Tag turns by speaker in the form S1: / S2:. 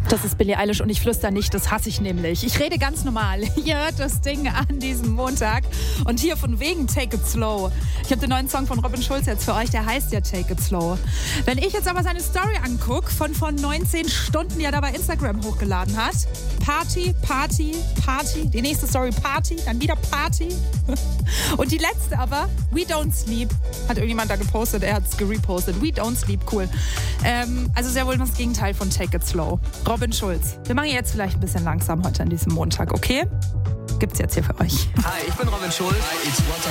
S1: Das ist Billie Eilish und ich flüster nicht, das hasse ich nämlich. Ich rede ganz normal. Ihr hört das Ding an diesem Montag und hier von wegen Take It Slow. Ich habe den neuen Song von Robin Schulz jetzt für euch, der heißt ja Take It Slow. Wenn ich jetzt aber seine Story angucke, von vor 19 Stunden, die er da bei Instagram hochgeladen hat. Party, Party, Party, die nächste Story Party, dann wieder Party. Und die letzte aber, We Don't Sleep, hat irgendjemand da gepostet, er hat es gerepostet. We Don't Sleep, cool. Also sehr wohl das Gegenteil von Take It Slow. Robin Schulz. Wir machen jetzt vielleicht ein bisschen langsam heute an diesem Montag, okay? Gibt's jetzt hier für euch.
S2: Hi, ich bin Robin Schulz. Hi,